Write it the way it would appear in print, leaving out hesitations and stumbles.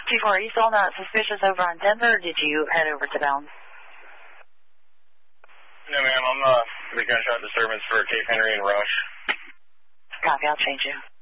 2-4, are you still not suspicious over on Denver, or did you head over to Downs? No, ma'am, I'm the gunshot disturbance for Cape Henry and Rush. Copy, I'll change you.